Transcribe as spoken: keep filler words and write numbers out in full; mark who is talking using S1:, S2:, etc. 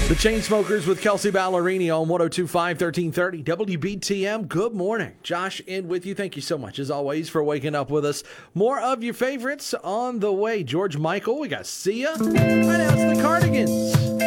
S1: The Chainsmokers with Kelsey Ballerini on one oh two point five, thirteen thirty W B T M. Good morning. Josh in with you. Thank you so much, as always, for waking up with us. More of your favorites on the way. George Michael, we got Sia. Right now it's the Cardigans.